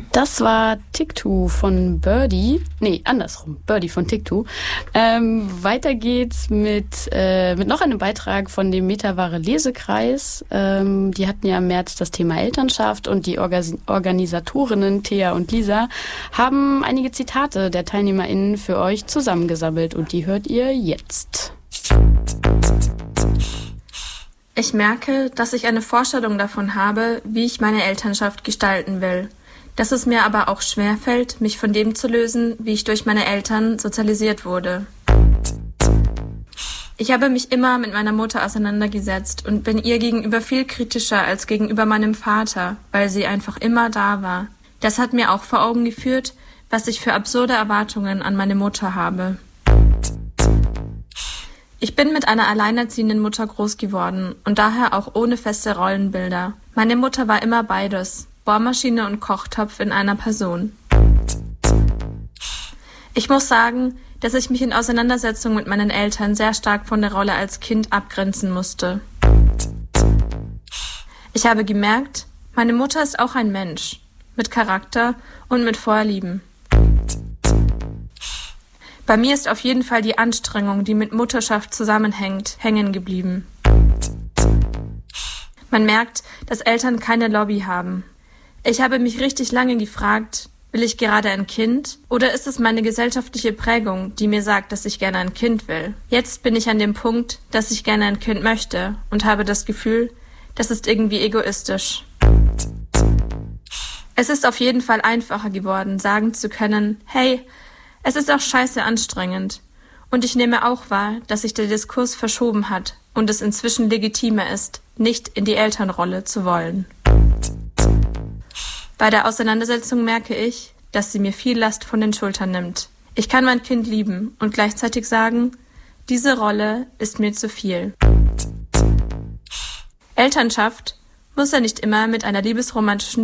Das war Tiktu von Birdie. Nee, andersrum. Birdie von Tiktu. Weiter geht's mit noch einem Beitrag von dem Metaware Lesekreis. Die hatten ja im März das Thema Elternschaft und die Organisatorinnen Thea und Lisa haben einige Zitate der TeilnehmerInnen für euch zusammengesammelt und die hört ihr jetzt. Ich merke, dass ich eine Vorstellung davon habe, wie ich meine Elternschaft gestalten will. Dass es mir aber auch schwerfällt, mich von dem zu lösen, wie ich durch meine Eltern sozialisiert wurde. Ich habe mich immer mit meiner Mutter auseinandergesetzt und bin ihr gegenüber viel kritischer als gegenüber meinem Vater, weil sie einfach immer da war. Das hat mir auch vor Augen geführt, was ich für absurde Erwartungen an meine Mutter habe. Ich bin mit einer alleinerziehenden Mutter groß geworden und daher auch ohne feste Rollenbilder. Meine Mutter war immer beides. Bohrmaschine und Kochtopf in einer Person. Ich muss sagen, dass ich mich in Auseinandersetzung mit meinen Eltern sehr stark von der Rolle als Kind abgrenzen musste. Ich habe gemerkt, meine Mutter ist auch ein Mensch, mit Charakter und mit Vorlieben. Bei mir ist auf jeden Fall die Anstrengung, die mit Mutterschaft zusammenhängt, hängen geblieben. Man merkt, dass Eltern keine Lobby haben. Ich habe mich richtig lange gefragt, will ich gerade ein Kind oder ist es meine gesellschaftliche Prägung, die mir sagt, dass ich gerne ein Kind will? Jetzt bin ich an dem Punkt, dass ich gerne ein Kind möchte und habe das Gefühl, das ist irgendwie egoistisch. Es ist auf jeden Fall einfacher geworden, sagen zu können, hey, es ist auch scheiße anstrengend. Und ich nehme auch wahr, dass sich der Diskurs verschoben hat und es inzwischen legitimer ist, nicht in die Elternrolle zu wollen. Bei der Auseinandersetzung merke ich, dass sie mir viel Last von den Schultern nimmt. Ich kann mein Kind lieben und gleichzeitig sagen, diese Rolle ist mir zu viel. Elternschaft muss ja nicht immer mit einer liebesromantischen